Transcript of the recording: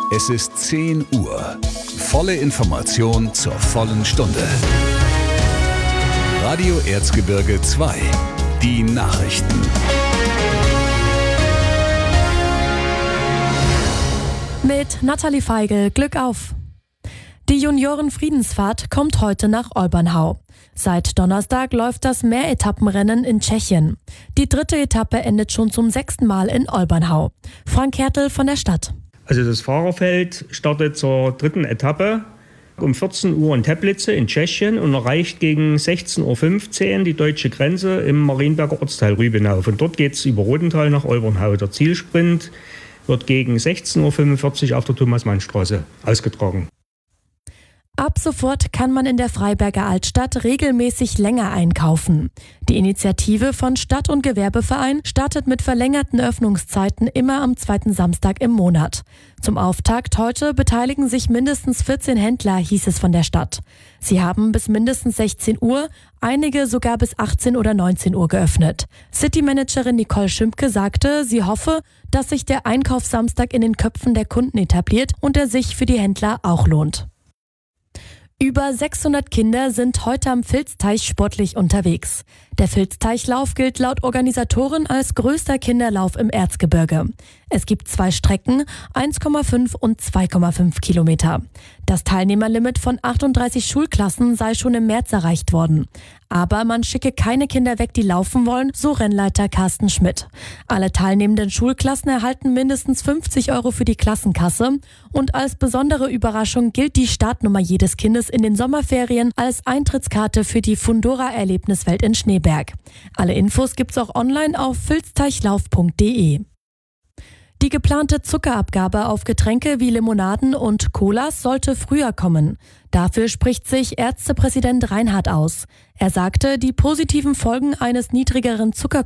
Es ist 10 Uhr. Volle Information zur vollen Stunde. Radio Erzgebirge 2. Die Nachrichten. Mit Nathalie Feigl, Glück auf! Die Junioren-Friedensfahrt kommt heute nach Olbernhau. Seit Donnerstag läuft das Mehretappenrennen in Tschechien. Die 3. Etappe endet schon zum 6. Mal in Olbernhau. Frank Hertel von der Stadt. Also das Fahrerfeld startet zur 3. Etappe um 14 Uhr in Teplice in Tschechien und erreicht gegen 16.15 Uhr die deutsche Grenze im Marienberger Ortsteil Rübenau. Von dort geht es über Rodenthal nach Olbernhau. Der Zielsprint wird gegen 16.45 Uhr auf der Thomas-Mann-Straße ausgetragen. Ab sofort kann man in der Freiberger Altstadt regelmäßig länger einkaufen. Die Initiative von Stadt- und Gewerbeverein startet mit verlängerten Öffnungszeiten immer am 2. Samstag im Monat. Zum Auftakt heute beteiligen sich mindestens 14 Händler, hieß es von der Stadt. Sie haben bis mindestens 16 Uhr, einige sogar bis 18 oder 19 Uhr geöffnet. City-Managerin Nicole Schimpke sagte, sie hoffe, dass sich der Einkaufssamstag in den Köpfen der Kunden etabliert und er sich für die Händler auch lohnt. Über 600 Kinder sind heute am Vilsteich sportlich unterwegs. Der Vilsteichlauf gilt laut Organisatoren als größter Kinderlauf im Erzgebirge. Es gibt 2 Strecken, 1,5 und 2,5 Kilometer. Das Teilnehmerlimit von 38 Schulklassen sei schon im März erreicht worden. Aber man schicke keine Kinder weg, die laufen wollen, so Rennleiter Carsten Schmidt. Alle teilnehmenden Schulklassen erhalten mindestens 50 € für die Klassenkasse. Und als besondere Überraschung gilt die Startnummer jedes Kindes in den Sommerferien als Eintrittskarte für die Fundora-Erlebniswelt in Schneeberg. Alle Infos gibt's auch online auf vilsteichlauf.de. Die geplante Zuckerabgabe auf Getränke wie Limonaden und Colas sollte früher kommen. Dafür spricht sich Ärztepräsident Reinhardt aus. Er sagte, die positiven Folgen eines niedrigeren